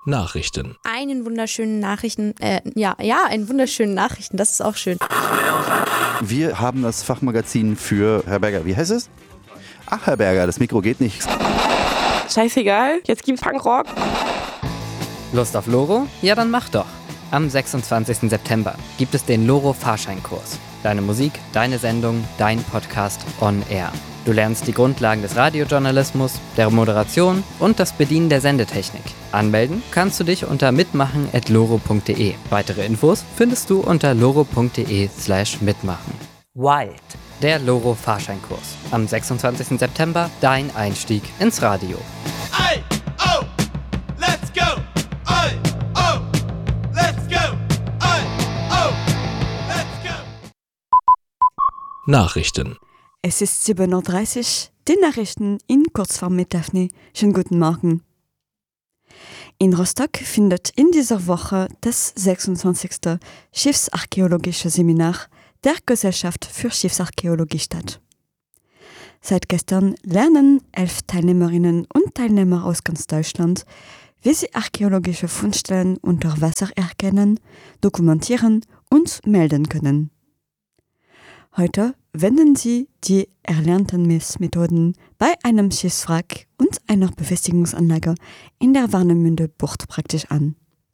Nachrichten. Einen wunderschönen Nachrichten, das ist auch schön. Wir haben das Fachmagazin für Herr Berger. Wie heißt es? Ach, Herr Berger, das Mikro geht nicht. Scheißegal, jetzt gibt's Punkrock. Lust auf Loro? Ja, dann mach doch. Am 26. September gibt es den Loro-Fahrscheinkurs. Deine Musik, deine Sendung, dein Podcast on Air. Du lernst die Grundlagen des Radiojournalismus, der Moderation und das Bedienen der Sendetechnik. Anmelden kannst du dich unter mitmachen@loro.de. Weitere Infos findest du unter loro.de/mitmachen. Wild. Der Loro-Fahrscheinkurs. Am 26. September dein Einstieg ins Radio. Ay, oh, let's go! Ay, oh, let's go! Ay, oh, let's go! Nachrichten. Es ist 7:30 Uhr, die Nachrichten in Kurzform mit Daphne. Schönen guten Morgen. In Rostock findet in dieser Woche das 26. Schiffsarchäologische Seminar der Gesellschaft für Schiffsarchäologie statt. Seit gestern lernen 11 Teilnehmerinnen und Teilnehmer aus ganz Deutschland, wie sie archäologische Fundstellen unter Wasser erkennen, dokumentieren und melden können. Heute wenden sie die erlernten Messmethoden bei einem Schiffswrack und einer Befestigungsanlage in der Warnemünde Bucht praktisch an.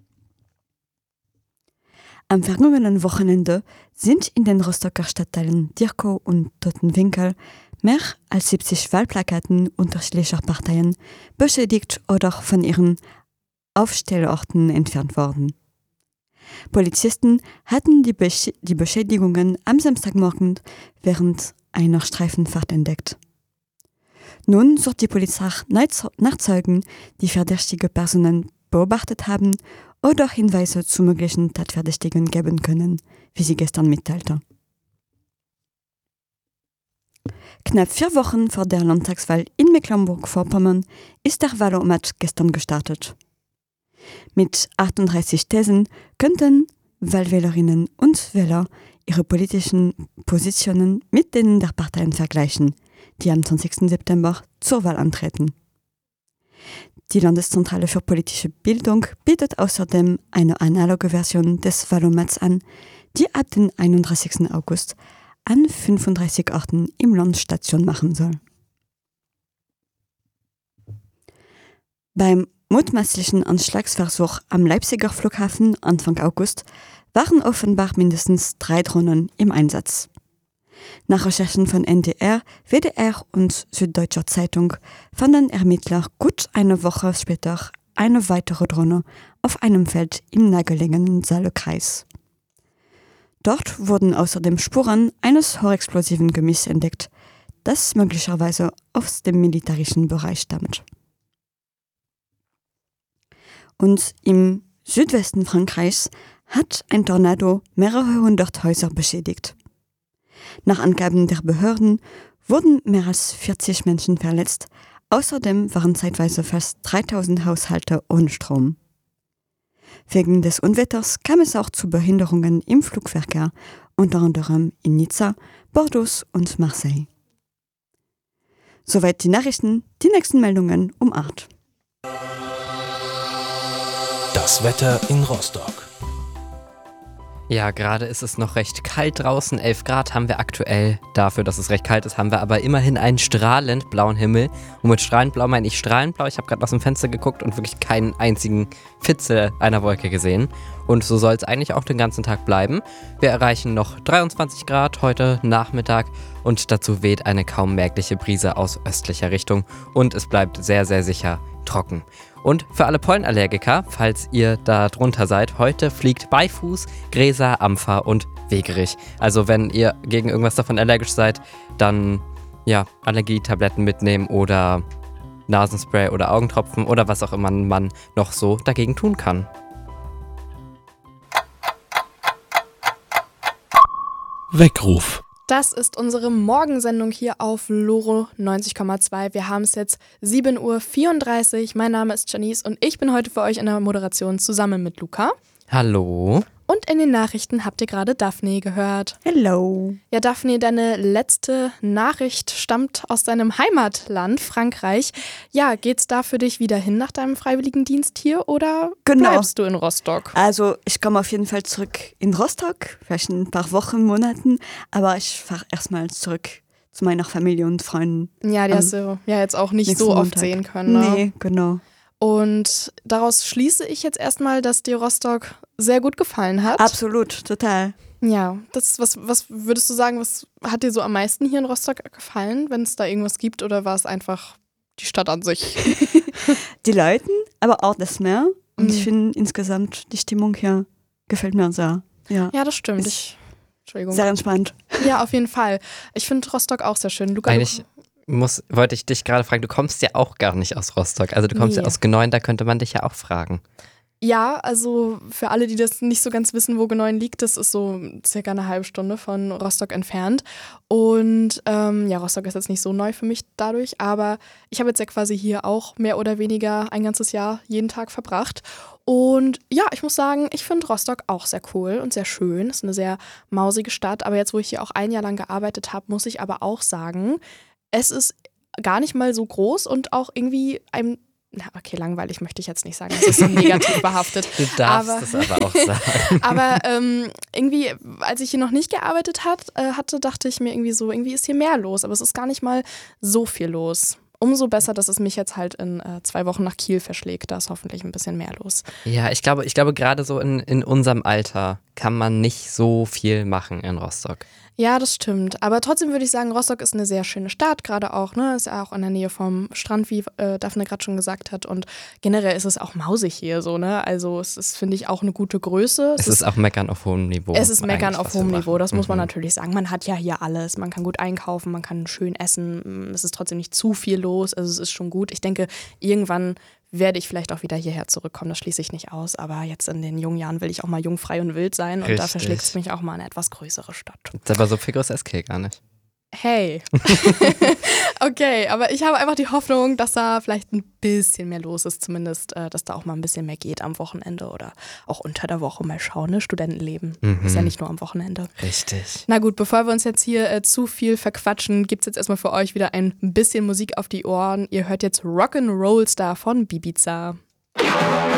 Am vergangenen Wochenende sind in den Rostocker Stadtteilen Dirkow und Totenwinkel mehr als 70 Wahlplakaten unterschiedlicher Parteien beschädigt oder von ihren Aufstellorten entfernt worden. Polizisten hatten die Beschädigungen am Samstagmorgen während einer Streifenfahrt entdeckt. Nun sucht die Polizei nach Zeugen, die verdächtige Personen beobachtet haben oder Hinweise zu möglichen Tatverdächtigen geben können, wie sie gestern mitteilte. Knapp 4 Wochen vor der Landtagswahl in Mecklenburg-Vorpommern ist der Wahlomat gestern gestartet. Mit 38 Thesen könnten Wahlwählerinnen und Wähler ihre politischen Positionen mit denen der Parteien vergleichen, die am 20. September zur Wahl antreten. Die Landeszentrale für politische Bildung bietet außerdem eine analoge Version des Wahlomats an, die ab dem 31. August an 35 Orten im Land Station machen soll. Beim mutmaßlichen Anschlagsversuch am Leipziger Flughafen Anfang August waren offenbar mindestens 3 Drohnen im Einsatz. Nach Recherchen von NDR, WDR und Süddeutscher Zeitung fanden Ermittler gut eine Woche später eine weitere Drohne auf einem Feld im nahegelegenen Saale-Kreis. Dort wurden außerdem Spuren eines hochexplosiven Gemisses entdeckt, das möglicherweise aus dem militärischen Bereich stammt. Und im Südwesten Frankreichs hat ein Tornado mehrere hundert Häuser beschädigt. Nach Angaben der Behörden wurden mehr als 40 Menschen verletzt. Außerdem waren zeitweise fast 3000 Haushalte ohne Strom. Wegen des Unwetters kam es auch zu Behinderungen im Flugverkehr, unter anderem in Nizza, Bordeaux und Marseille. Soweit die Nachrichten, die nächsten Meldungen um 8. Das Wetter in Rostock. Ja, gerade ist es noch recht kalt draußen. 11 Grad haben wir aktuell. Dafür, dass es recht kalt ist, haben wir aber immerhin einen strahlend blauen Himmel. Und mit strahlend blau meine ich strahlend blau. Ich habe gerade aus dem Fenster geguckt und wirklich keinen einzigen Fitzel einer Wolke gesehen. Und so soll es eigentlich auch den ganzen Tag bleiben. Wir erreichen noch 23 Grad heute Nachmittag und dazu weht eine kaum merkliche Brise aus östlicher Richtung. Und es bleibt sehr, sehr sicher trocken. Und für alle Pollenallergiker, falls ihr da drunter seid, heute fliegt Beifuß, Gräser, Ampfer und Wegerich. Also wenn ihr gegen irgendwas davon allergisch seid, dann ja, Allergietabletten mitnehmen oder Nasenspray oder Augentropfen oder was auch immer man noch so dagegen tun kann. Weckruf. Das ist unsere Morgensendung hier auf Loro 90,2. Wir haben es jetzt 7:34 Uhr. Mein Name ist Janice und ich bin heute für euch in der Moderation zusammen mit Luca. Hallo. Und in den Nachrichten habt ihr gerade Daphne gehört. Hello. Ja, Daphne, deine letzte Nachricht stammt aus deinem Heimatland, Frankreich. Ja, geht's da für dich wieder hin nach deinem Freiwilligendienst hier oder bleibst du in Rostock? Also ich komme auf jeden Fall zurück in Rostock, vielleicht in ein paar Wochen, Monaten, aber ich fahre erstmal zurück zu meiner Familie und Freunden. Ja, die hast du ja jetzt auch nicht so oft sehen können. Ne? Nee, genau. Und daraus schließe ich jetzt erstmal, dass dir Rostock sehr gut gefallen hat. Absolut, total. Ja, was würdest du sagen, was hat dir so am meisten hier in Rostock gefallen, wenn es da irgendwas gibt, oder war es einfach die Stadt an sich? Die Leute, aber auch das Meer. Und ich finde insgesamt die Stimmung hier gefällt mir sehr. Ja, Ja, das stimmt. Entschuldigung. sehr entspannt. Ja, auf jeden Fall. Ich finde Rostock auch sehr schön. Luca, Eigentlich wollte ich dich gerade fragen, du kommst ja auch gar nicht aus Rostock. Also du kommst ja aus Geneuen, da könnte man dich ja auch fragen. Ja, also für alle, die das nicht so ganz wissen, wo Geneuen liegt, das ist so circa eine halbe Stunde von Rostock entfernt. Und ja, Rostock ist jetzt nicht so neu für mich dadurch, aber ich habe jetzt ja quasi hier auch mehr oder weniger ein ganzes Jahr jeden Tag verbracht. Und ja, ich muss sagen, ich finde Rostock auch sehr cool und sehr schön. Es ist eine sehr mausige Stadt, aber jetzt, wo ich hier auch ein Jahr lang gearbeitet habe, muss ich aber auch sagen, es ist gar nicht mal so groß und auch irgendwie okay, langweilig möchte ich jetzt nicht sagen, das ist so negativ behaftet. Du darfst es aber auch sagen. Aber irgendwie, als ich hier noch nicht gearbeitet hatte, dachte ich mir irgendwie so, irgendwie ist hier mehr los, aber es ist gar nicht mal so viel los. Umso besser, dass es mich jetzt halt in 2 Wochen nach Kiel verschlägt, da ist hoffentlich ein bisschen mehr los. Ja, ich glaube gerade so in unserem Alter kann man nicht so viel machen in Rostock. Ja, das stimmt. Aber trotzdem würde ich sagen, Rostock ist eine sehr schöne Stadt, gerade auch, ne? Ist ja auch in der Nähe vom Strand, wie Daphne gerade schon gesagt hat. Und generell ist es auch mausig hier so, ne? Also es ist, finde ich, auch eine gute Größe. Es ist auch Meckern auf hohem Niveau. Es ist Meckern auf hohem Niveau, das muss man natürlich sagen. Man hat ja hier alles. Man kann gut einkaufen, man kann schön essen. Es ist trotzdem nicht zu viel los. Also es ist schon gut. Ich denke, irgendwann werde ich vielleicht auch wieder hierher zurückkommen, das schließe ich nicht aus, aber jetzt in den jungen Jahren will ich auch mal jung, frei und wild sein und dafür schlägt es mich auch mal in eine etwas größere Stadt. Aber so viel größer ist Kiel gar nicht. Hey. Okay, aber ich habe einfach die Hoffnung, dass da vielleicht ein bisschen mehr los ist, zumindest, dass da auch mal ein bisschen mehr geht am Wochenende oder auch unter der Woche. Mal schauen, ne? Studentenleben ist ja nicht nur am Wochenende. Richtig. Na gut, bevor wir uns jetzt hier zu viel verquatschen, gibt es jetzt erstmal für euch wieder ein bisschen Musik auf die Ohren. Ihr hört jetzt Rock'n'Roll Star von Ibiza.